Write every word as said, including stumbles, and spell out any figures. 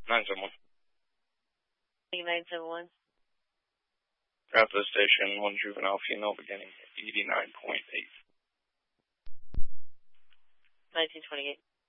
nine seven one. nine seven one. At the station, one juvenile female beginning eighty-nine point eight. nineteen twenty-eight.